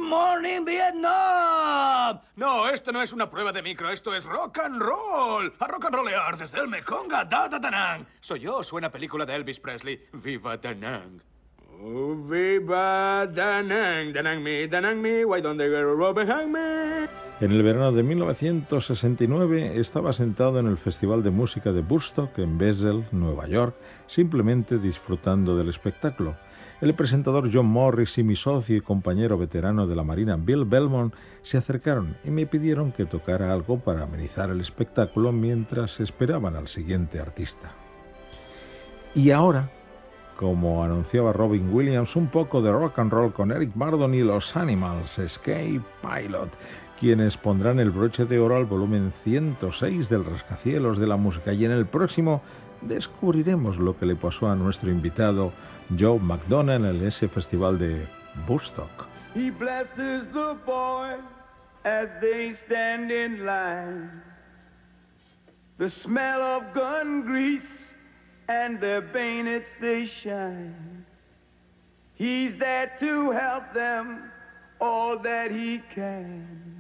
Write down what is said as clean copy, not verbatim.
morning, Vietnam! No, esto no es una prueba de micro, esto es rock and roll. A rock and rollear desde el Mekong a Da Nang. Soy yo, suena película de Elvis Presley. Viva Da Nang. Oh, viva Da Nang, Da Nang me, why don't they go right behind me? En el verano de 1969 estaba sentado en el Festival de Música de Woodstock en Bessel, Nueva York, simplemente disfrutando del espectáculo. El presentador John Morris y mi socio y compañero veterano de la Marina Bill Belmont se acercaron y me pidieron que tocara algo para amenizar el espectáculo mientras esperaban al siguiente artista. Y ahora, como anunciaba Robin Williams, un poco de rock and roll con Eric Burdon y los Animals, Escape Pilot, quienes pondrán el broche de oro al volumen 106 del Rascacielos de la música. Y en el próximo descubriremos lo que le pasó a nuestro invitado Joe McDonald en ese festival de Woodstock. He blesses the boys as they stand in line. The smell of gun grease and their bayonets they shine. He's there to help them all that he can.